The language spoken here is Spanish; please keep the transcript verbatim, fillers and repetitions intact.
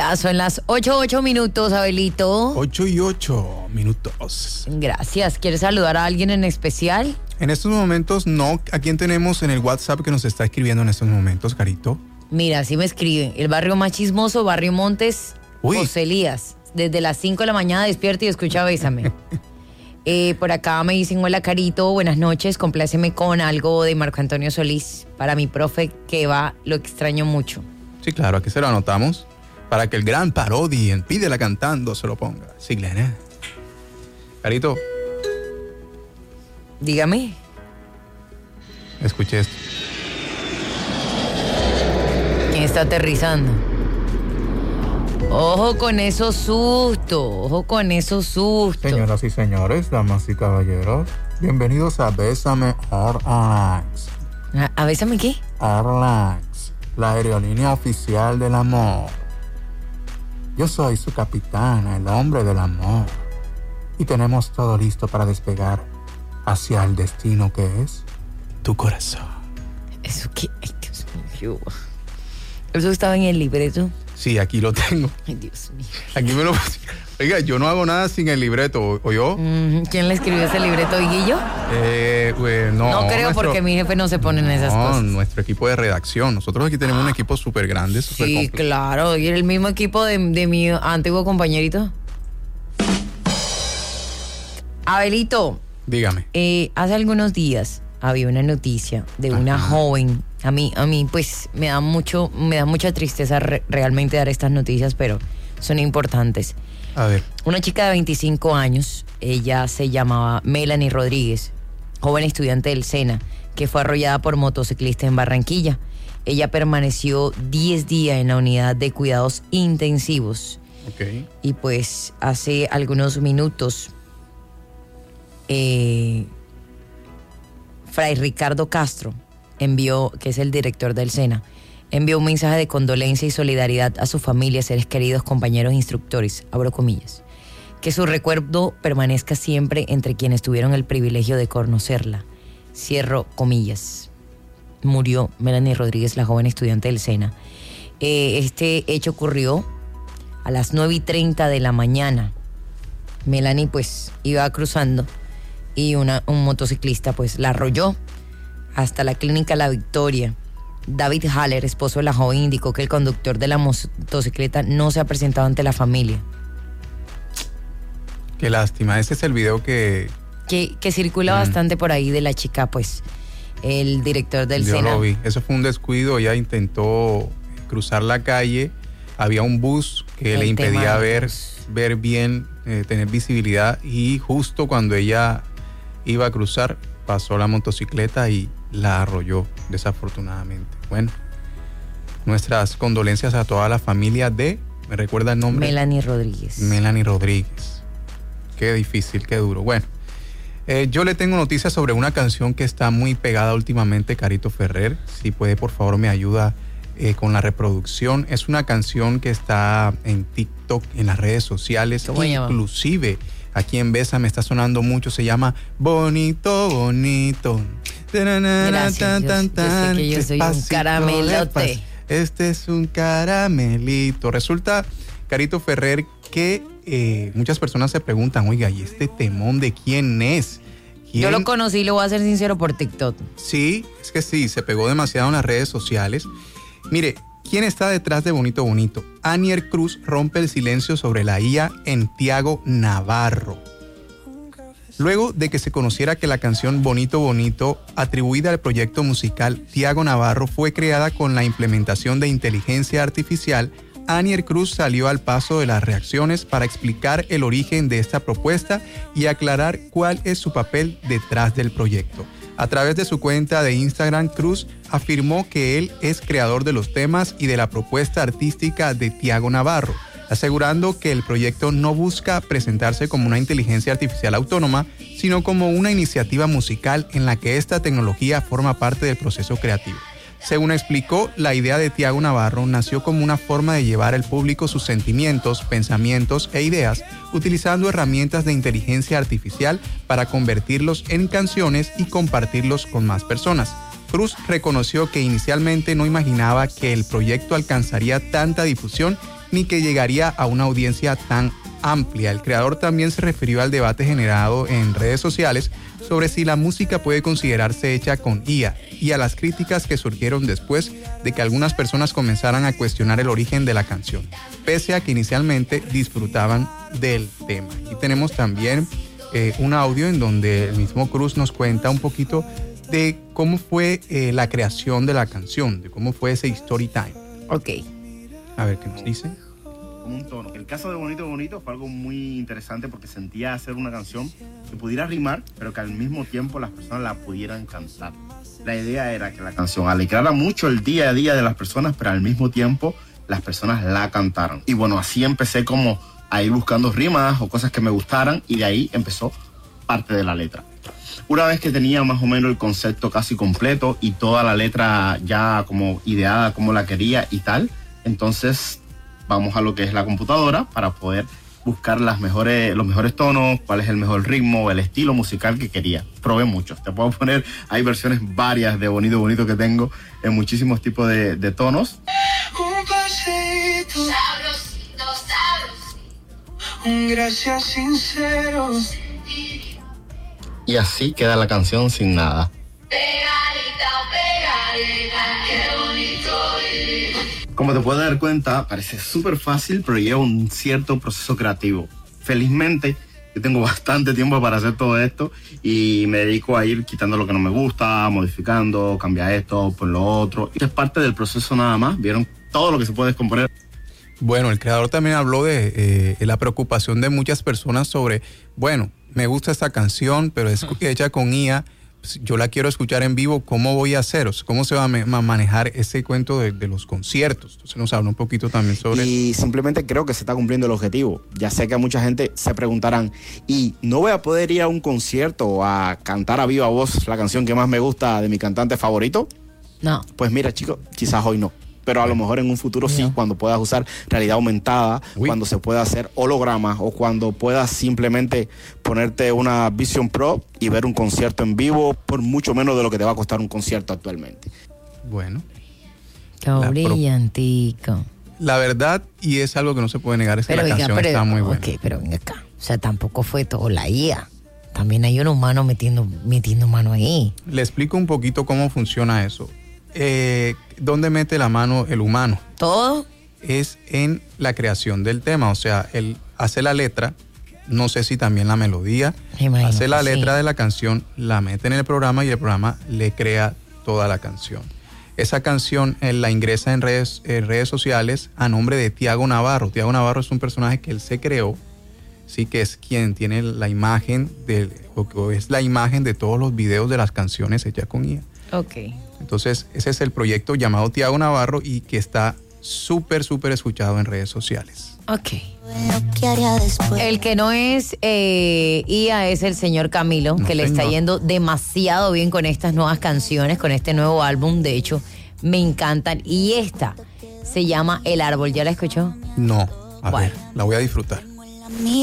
Ya son las ocho, ocho minutos, Abelito. Ocho y ocho minutos. Gracias. ¿Quieres saludar a alguien en especial? En estos momentos no. ¿A quién tenemos en el WhatsApp que nos está escribiendo en estos momentos, Carito? Mira, así me escriben. El barrio más chismoso, Barrio Montes, Uy. José Elías. Desde las cinco de la mañana despierta y escucha Bésame. eh, por acá me dicen, hola Carito, buenas noches, compláceme con algo de Marco Antonio Solís para mi profe que va, lo extraño mucho. Sí, claro, aquí se lo anotamos para que el gran Parodi en Pídela Cantando se lo ponga. Sí, Glenn. Carito, Dígame. escuché esto. ¿Quién está aterrizando? Ojo con esos sustos, ojo con esos sustos. Señoras y señores, damas y caballeros, bienvenidos a Bésame Airlines. ¿A, a Bésame qué? Airlines, la aerolínea oficial del amor. Yo soy su capitán, el hombre del amor. Y tenemos todo listo para despegar hacia el destino que es Tu corazón. ¿Eso qué? Ay, Dios mío. ¿Eso estaba en el libreto? Sí, aquí lo tengo. Ay, Dios mío. Aquí me lo... Oiga, yo no hago nada sin el libreto, ¿o yo? Mm, ¿Quién le escribió ese libreto, Guillo? Eh, pues, no. No creo nuestro- porque mi jefe no se pone en esas no, cosas. nuestro equipo de redacción. Nosotros aquí tenemos un equipo súper grande, súper Sí, completo. claro. Y era el mismo equipo de, de mi antiguo compañerito. Abelito, Dígame. eh, hace algunos días había una noticia de una Ajá. joven. A mí, a mí, pues, me da mucho, me da mucha tristeza re- realmente dar estas noticias, pero son importantes. A ver. Una chica de veinticinco años, ella se llamaba Melanie Rodríguez, joven estudiante del SENA, que fue arrollada por motociclistas en Barranquilla. Ella permaneció diez días en la unidad de cuidados intensivos. Ok. Y pues hace algunos minutos, eh, Fray Ricardo Castro envió, que es el director del SENA, envió un mensaje de condolencia y solidaridad a su familia, seres queridos, compañeros e instructores, abro comillas, que su recuerdo permanezca siempre entre quienes tuvieron el privilegio de conocerla, cierro comillas. Murió Melanie Rodríguez, la joven estudiante del SENA. Eh, este hecho ocurrió a las nueve y treinta de la mañana. Melanie pues iba cruzando y una, un motociclista pues la arrolló hasta la clínica La Victoria. David Haller, esposo de la joven, indicó que el conductor de la motocicleta no se ha presentado ante la familia. Qué lástima. Ese es el video que Que, que circula Mm. bastante por ahí de la chica, pues, el director del yo SENA. lo vi. Eso fue un descuido. Ella intentó cruzar la calle. Había un bus que El le tema impedía del ver, bus. ver bien, eh, tener visibilidad. Y justo cuando ella iba a cruzar, pasó la motocicleta y la arrolló, desafortunadamente. Bueno, nuestras condolencias a toda la familia de, ¿me recuerda el nombre? Melanie Rodríguez. Melanie Rodríguez. Qué difícil, qué duro. Bueno, eh, yo le tengo noticias sobre una canción que está muy pegada últimamente, Carito Ferrer. Si puede, por favor, me ayuda eh, con la reproducción. Es una canción que está en TikTok, en las redes sociales, ¿Cómo se llama? inclusive aquí en Besa me está sonando mucho. Se llama Bonito, Bonito. Gracias, yo- yo sé que yo soy un Despacito, caramelote. despacio. Este es un caramelito. Resulta, Carito Ferrer, que eh, muchas personas se preguntan, oiga, ¿y este temón de quién es? ¿Quién? Yo lo conocí, lo voy a ser sincero, por TikTok. Sí, es que sí, se pegó demasiado en las redes sociales. Mire, ¿quién está detrás de Bonito Bonito? Anier Cruz rompe el silencio sobre la I A en Tiago Navarro. Luego de que se conociera que la canción Bonito Bonito, atribuida al proyecto musical Tiago Navarro, fue creada con la implementación de inteligencia artificial, Anier Cruz salió al paso de las reacciones para explicar el origen de esta propuesta y aclarar cuál es su papel detrás del proyecto. A través de su cuenta de Instagram, Cruz afirmó que él es creador de los temas y de la propuesta artística de Tiago Navarro, asegurando que el proyecto no busca presentarse como una inteligencia artificial autónoma, sino como una iniciativa musical en la que esta tecnología forma parte del proceso creativo. Según explicó, la idea de Tiago Navarro nació como una forma de llevar al público sus sentimientos, pensamientos e ideas, utilizando herramientas de inteligencia artificial para convertirlos en canciones y compartirlos con más personas. Cruz reconoció que inicialmente no imaginaba que el proyecto alcanzaría tanta difusión ni que llegaría a una audiencia tan amplia. El creador también se refirió al debate generado en redes sociales sobre si la música puede considerarse hecha con I A y a las críticas que surgieron después de que algunas personas comenzaran a cuestionar el origen de la canción, pese a que inicialmente disfrutaban del tema. Y tenemos también eh, un audio en donde el mismo Cruz nos cuenta un poquito de cómo fue eh, la creación de la canción, de cómo fue ese story time. Ok. A ver qué nos dice. Como un tono. El caso de Bonito Bonito fue algo muy interesante porque sentía hacer una canción que pudiera rimar, pero que al mismo tiempo las personas la pudieran cantar. La idea era que la canción alegrara mucho el día a día de las personas, pero al mismo tiempo las personas la cantaran. Y bueno, así empecé como a ir buscando rimas o cosas que me gustaran, y de ahí empezó parte de la letra. Una vez que tenía más o menos el concepto casi completo y toda la letra ya como ideada como la quería y tal, entonces vamos a lo que es la computadora para poder buscar las mejores, los mejores tonos, cuál es el mejor ritmo, el estilo musical que quería. Probé muchos. Te puedo poner, hay versiones varias de Bonito Bonito que tengo en muchísimos tipos de, de tonos. Un pasito, sabrosito, sabrosito, un gracias sincero. Y así queda la canción sin nada. Pegadita, pegadita, qué bonito vivir. Como te puedes dar cuenta, parece súper fácil, pero lleva un cierto proceso creativo. Felizmente, yo tengo bastante tiempo para hacer todo esto y me dedico a ir quitando lo que no me gusta, modificando, cambiar esto por lo otro. Es parte del proceso nada más. ¿Vieron todo lo que se puede descomponer? Bueno, el creador también habló de eh, la preocupación de muchas personas sobre, bueno, me gusta esta canción, pero es hecha con I A. Yo la quiero escuchar en vivo, ¿cómo voy a hacer? O sea, ¿cómo se va a, me, a manejar ese cuento de, de los conciertos? Entonces nos habla un poquito también sobre... Y simplemente creo que se está cumpliendo el objetivo. Ya sé que a mucha gente se preguntarán, ¿y no voy a poder ir a un concierto o a cantar a viva voz la canción que más me gusta de mi cantante favorito? No. Pues mira, chicos, quizás hoy no. Pero a lo mejor en un futuro sí, cuando puedas usar realidad aumentada, Uy. cuando se pueda hacer hologramas o cuando puedas simplemente ponerte una Vision Pro y ver un concierto en vivo por mucho menos de lo que te va a costar un concierto actualmente. Bueno. Qué brillantico. La verdad, y es algo que no se puede negar, es pero que la venga, canción pero, está muy buena. Ok, pero venga acá. O sea, tampoco fue todo la I A. También hay un humano metiendo, metiendo mano ahí. Le explico un poquito cómo funciona eso. Eh, ¿Dónde mete la mano el humano? ¿Todo? Es en la creación del tema, o sea, él hace la letra, no sé si también la melodía, hace la letra sí. de la canción, la mete en el programa y el programa le crea toda la canción. Esa canción él la ingresa en redes, en redes sociales a nombre de Tiago Navarro. Tiago Navarro es un personaje que él se creó, sí, que es quien tiene la imagen, de, o es la imagen de todos los videos de las canciones hechas con I A. Ok. Entonces, ese es el proyecto llamado Tiago Navarro y que está súper, súper escuchado en redes sociales. Ok. El que no es eh, I A es el señor Camilo, no, que le señor. está yendo demasiado bien con estas nuevas canciones, con este nuevo álbum. De hecho, me encantan. Y esta se llama El Árbol. ¿Ya la escuchó? No. A bueno. ver, la voy a disfrutar.